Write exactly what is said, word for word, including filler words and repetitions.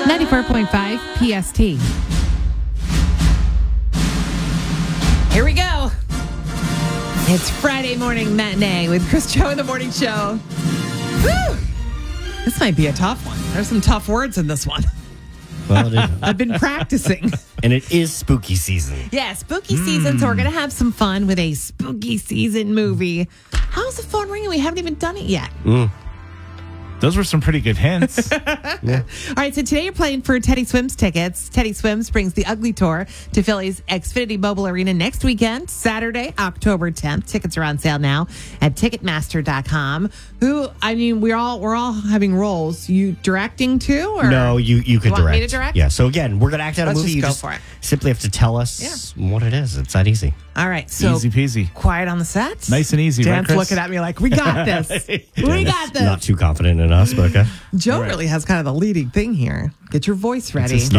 ninety-four point five P S T. Here we go. It's Friday morning matinee with Chris Joe in the morning show. Woo! This might be a tough one. There's some tough words in this one. Well, it is. I've been practicing. And it is spooky season. Yeah, spooky season. So we're going to have some fun with a spooky season movie. How's the phone ringing? We haven't even done it yet. Mm. Those were some pretty good hints. Yeah. All right, so today you're playing for Teddy Swims tickets. Teddy Swims brings the Ugly Tour to Philly's Xfinity Mobile Arena next weekend, Saturday, October tenth. Tickets are on sale now at Ticketmaster dot com. Who, I mean, we're all we're all having roles. You directing too? Or No, you, you could you want direct. me to direct? Yeah, so again, we're going to act out Let's a movie. just You go just for it. simply have to tell us yeah. what it is. It's that easy. All right, so Easy peasy. quiet on the set. Nice and easy, right, Dan's Chris? looking at me like, we got this. we got this. Not too confident in us, but okay. Joe Right. really has kind of the leading thing here. Get your voice ready. It's a